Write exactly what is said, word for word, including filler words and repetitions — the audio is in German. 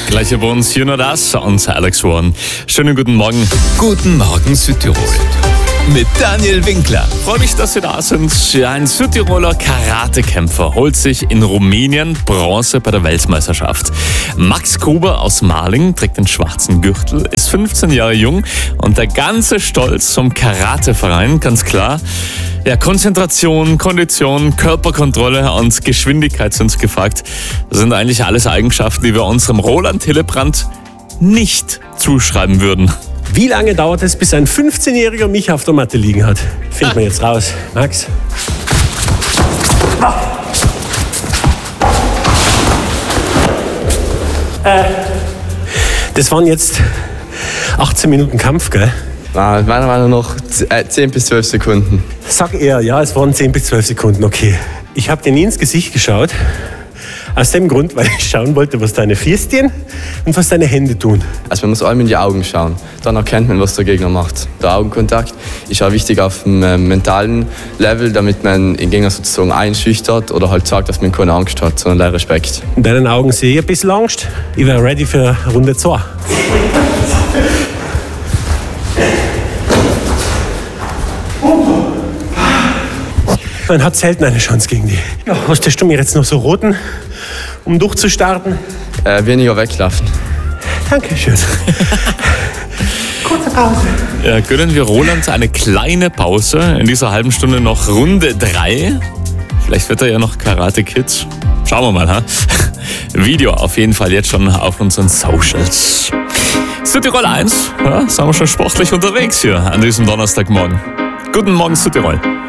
Gleich bei uns hier nur das und Alex Warren. Schönen guten Morgen. Guten Morgen Südtirol mit Daniel Winkler. Freue mich, dass Sie da sind. Ein Südtiroler Karatekämpfer holt sich in Rumänien Bronze bei der Weltmeisterschaft. Max Gruber aus Marling trägt den schwarzen Gürtel, ist fünfzehn Jahre jung und der ganze Stolz zum Karateverein, ganz klar. Ja, Konzentration, Kondition, Körperkontrolle und Geschwindigkeit sind gefragt. Das sind eigentlich alles Eigenschaften, die wir unserem Roland Hillebrand nicht zuschreiben würden. Wie lange dauert es, bis ein fünfzehnjähriger mich auf der Matte liegen hat? Finden wir jetzt raus. Max? Ah. Äh, das waren jetzt achtzehn Minuten Kampf, gell? Meiner Meinung nach zehn bis zwölf Sekunden. Sag eher, ja, es waren zehn bis zwölf Sekunden, okay. Ich habe dir nie ins Gesicht geschaut. Aus dem Grund, weil ich schauen wollte, was deine Fäustchen und was deine Hände tun. Also man muss allem in die Augen schauen. Dann erkennt man, was der Gegner macht. Der Augenkontakt ist auch wichtig auf dem äh, mentalen Level, damit man den Gegner sozusagen einschüchtert oder halt sagt, dass man keine Angst hat, sondern Respekt. In deinen Augen sehe ich ein bisschen Angst. Ich wäre ready für Runde zwei. Man hat selten eine Chance gegen die. Ja, was tust du mir jetzt noch so roten, um durchzustarten? Äh, weniger weglaufen. Dankeschön. Kurze Pause. Ja, gönnen wir Roland eine kleine Pause. In dieser halben Stunde noch Runde drei. Vielleicht wird er ja noch Karate Kid. Schauen wir mal, ha? Video auf jeden Fall jetzt schon auf unseren Socials. Südtirol eins, ja, sind wir schon sportlich unterwegs hier an diesem Donnerstagmorgen. Guten Morgen, Südtirol.